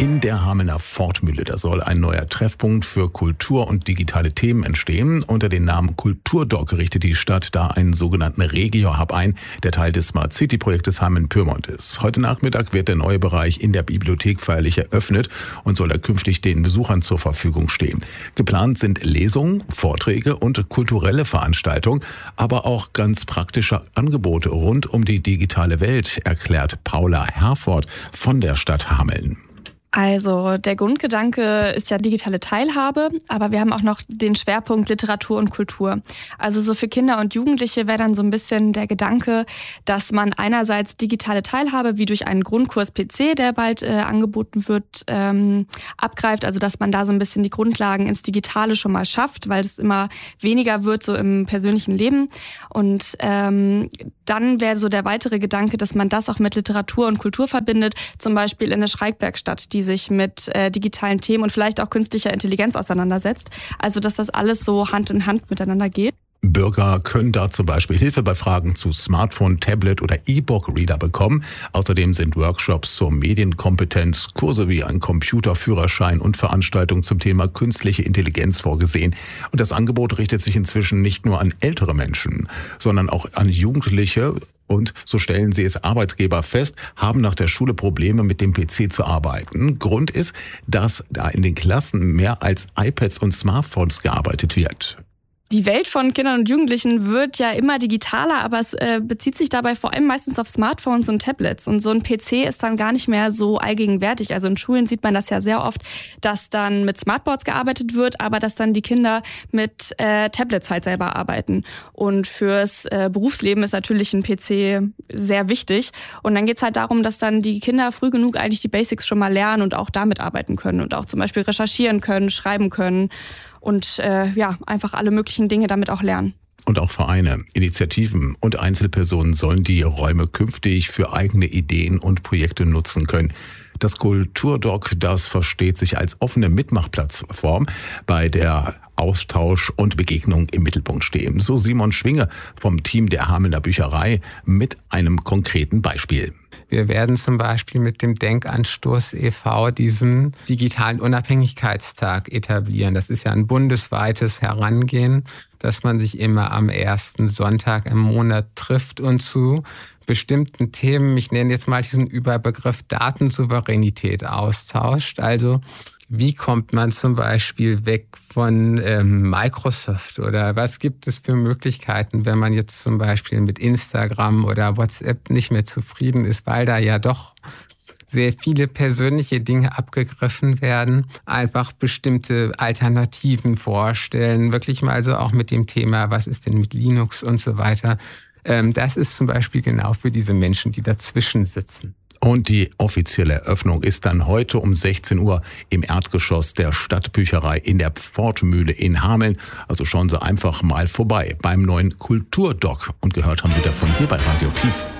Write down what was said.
In der Hamelner Pfortmühle, da soll ein neuer Treffpunkt für Kultur und digitale Themen entstehen. Unter dem Namen Kulturdoc richtet die Stadt da einen sogenannten Regio-Hub ein, der Teil des Smart City-Projektes Hameln-Pyrmont ist. Heute Nachmittag wird der neue Bereich in der Bibliothek feierlich eröffnet und soll er künftig den Besuchern zur Verfügung stehen. Geplant sind Lesungen, Vorträge und kulturelle Veranstaltungen, aber auch ganz praktische Angebote rund um die digitale Welt, erklärt Paula Herford von der Stadt Hameln. Also der Grundgedanke ist ja digitale Teilhabe, aber wir haben auch noch den Schwerpunkt Literatur und Kultur. Also so für Kinder und Jugendliche wäre dann so ein bisschen der Gedanke, dass man einerseits digitale Teilhabe wie durch einen Grundkurs PC, der bald angeboten wird, abgreift. Also dass man da so ein bisschen die Grundlagen ins Digitale schon mal schafft, weil es immer weniger wird so im persönlichen Leben. Und dann wäre so der weitere Gedanke, dass man das auch mit Literatur und Kultur verbindet, zum Beispiel in der Schreibwerkstatt, die sich mit digitalen Themen und vielleicht auch künstlicher Intelligenz auseinandersetzt. Also dass das alles so Hand in Hand miteinander geht. Bürger können da zum Beispiel Hilfe bei Fragen zu Smartphone, Tablet oder E-Book-Reader bekommen. Außerdem sind Workshops zur Medienkompetenz, Kurse wie ein Computerführerschein und Veranstaltungen zum Thema künstliche Intelligenz vorgesehen. Und das Angebot richtet sich inzwischen nicht nur an ältere Menschen, sondern auch an Jugendliche. Und so stellen sie es Arbeitgeber fest, haben nach der Schule Probleme mit dem PC zu arbeiten. Grund ist, dass da in den Klassen mehr als iPads und Smartphones gearbeitet wird. Die Welt von Kindern und Jugendlichen wird ja immer digitaler, aber es bezieht sich dabei vor allem meistens auf Smartphones und Tablets. Und so ein PC ist dann gar nicht mehr so allgegenwärtig. Also in Schulen sieht man das ja sehr oft, dass dann mit Smartboards gearbeitet wird, aber dass dann die Kinder mit Tablets halt selber arbeiten. Und fürs Berufsleben ist natürlich ein PC sehr wichtig. Und dann geht's halt darum, dass dann die Kinder früh genug eigentlich die Basics schon mal lernen und auch damit arbeiten können und auch zum Beispiel recherchieren können, schreiben können. Und einfach alle möglichen Dinge damit auch lernen. Und auch Vereine, Initiativen und Einzelpersonen sollen die Räume künftig für eigene Ideen und Projekte nutzen können. Das Kulturdoc, das versteht sich als offene Mitmachplattform, bei der Austausch und Begegnung im Mittelpunkt stehen. So Simon Schwinge vom Team der Hamelner Bücherei mit einem konkreten Beispiel. Wir werden zum Beispiel mit dem Denkanstoß e.V. diesen digitalen Unabhängigkeitstag etablieren. Das ist ja ein bundesweites Herangehen, dass man sich immer am ersten Sonntag im Monat trifft und zu bestimmten Themen, ich nenne jetzt mal diesen Überbegriff Datensouveränität, austauscht. Also wie kommt man zum Beispiel weg von Microsoft oder was gibt es für Möglichkeiten, wenn man jetzt zum Beispiel mit Instagram oder WhatsApp nicht mehr zufrieden ist, weil da ja doch sehr viele persönliche Dinge abgegriffen werden, einfach bestimmte Alternativen vorstellen, wirklich mal so auch mit dem Thema, was ist denn mit Linux und so weiter. Das ist zum Beispiel genau für diese Menschen, die dazwischen sitzen. Und die offizielle Eröffnung ist dann heute um 16 Uhr im Erdgeschoss der Stadtbücherei in der Pfortmühle in Hameln. Also schauen Sie einfach mal vorbei beim neuen Kulturdoc. Und gehört haben Sie davon hier bei Radio Tief.